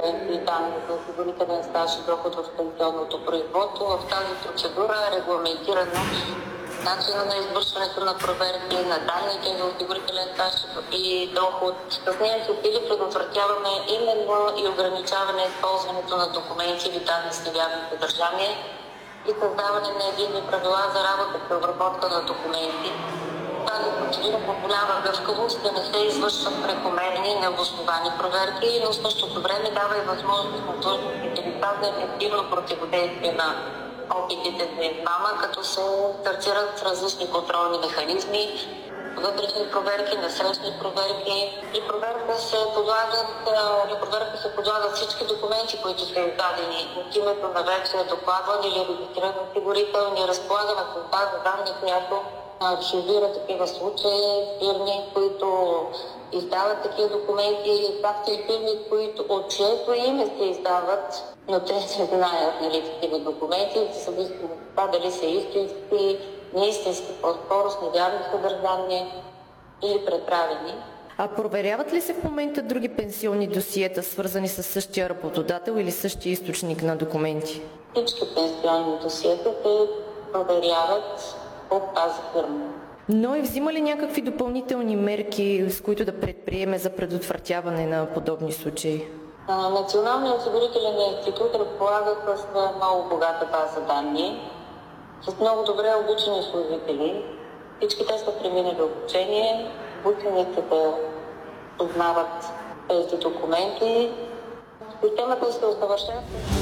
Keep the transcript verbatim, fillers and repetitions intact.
документи и данни за осигурителен стаж и доход в пенсионното производство. В тази процедура е регламентирано начина на извършването на проверки на данните за осигурителен стаж и доход. С нея се цели предотвратяваме именно и ограничаване използването на документи или данни с невярно съдържание и създаване на единни правила за работа при обработка на документи. Тази процедура позволява гъвкавост да не се извършват прекомерни и необосновани проверки, но в същото време дава и възможност на длъжностните лица за ефективно противодействие на опитите за измама, като се стартират различни контролни механизми, вътрешни проверки, насрещни проверки. И проверка се подлагат, и проверка се подлагат всички документи, които са издадени от името на вече докладван или регистриран осигурител. Ни разполагаме с база данни, която архивира такива случаи, фирми, които издават такива документи, както и фирми, които от чието име се издават, но те не знаят, нали, такива документи, зависимо от това дали са истински, неистински, по-скоро с невярно съдържание или преправени. А проверяват ли се в момента други пенсионни досиета, свързани с същия работодател или същия източник на документи? Всички пенсионни досиета се проверяват от тази фирма. Но и взима ли някакви допълнителни мерки, с които да предприеме за предотвратяване на подобни случаи? Националният осигурителен институт разполага с много богата база данни, с много добре обучени служители. Всички те са преминали обучение, учените да познават тези документи. Системата се усъвършенства.